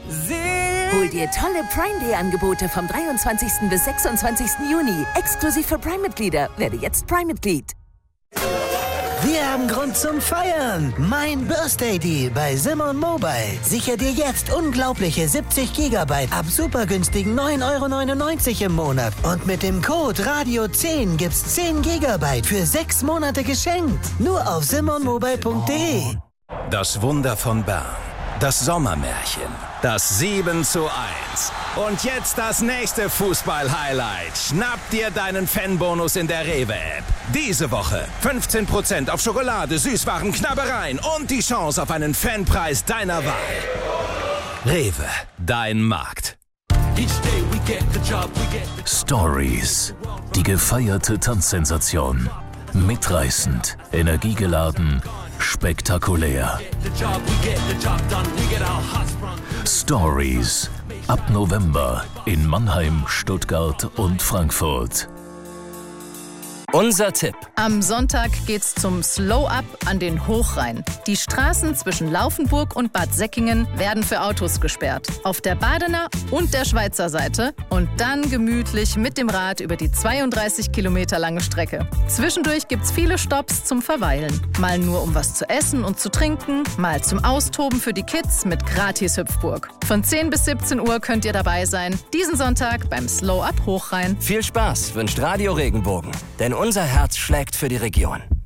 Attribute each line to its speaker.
Speaker 1: Hol dir tolle Prime Day Angebote vom 23. bis 26. Juni. Exklusiv für Prime-Mitglieder. Werde jetzt Prime-Mitglied.
Speaker 2: Wir haben Grund zum Feiern. Mein Birthday Deal bei Simon Mobile. Sicher dir jetzt unglaubliche 70 GB ab super günstigen 9,99 € im Monat. Und mit dem Code RADIO10 gibt's 10 GB für 6 Monate geschenkt. Nur auf simonmobile.de.
Speaker 3: Das Wunder von Bern. Das Sommermärchen. Das 7:1. Und jetzt das nächste Fußball-Highlight. Schnapp dir deinen Fanbonus in der Rewe-App. Diese Woche 15% auf Schokolade, Süßwaren, Knabbereien und die Chance auf einen Fanpreis deiner Wahl. Rewe, dein Markt.
Speaker 4: Stories. Die gefeierte Tanzsensation. Mitreißend, energiegeladen, spektakulär. Stories. Ab November in Mannheim, Stuttgart und Frankfurt.
Speaker 5: Unser Tipp.
Speaker 6: Am Sonntag geht's zum Slow-Up an den Hochrhein. Die Straßen zwischen Laufenburg und Bad Säckingen werden für Autos gesperrt. Auf der Badener und der Schweizer Seite und dann gemütlich mit dem Rad über die 32 Kilometer lange Strecke. Zwischendurch gibt's viele Stopps zum Verweilen. Mal nur um was zu essen und zu trinken, mal zum Austoben für die Kids mit Gratis-Hüpfburg. Von 10 bis 17 Uhr könnt ihr dabei sein. Diesen Sonntag beim Slow-Up Hochrhein.
Speaker 5: Viel Spaß wünscht Radio Regenbogen. Denn unser Herz schlägt für die Region.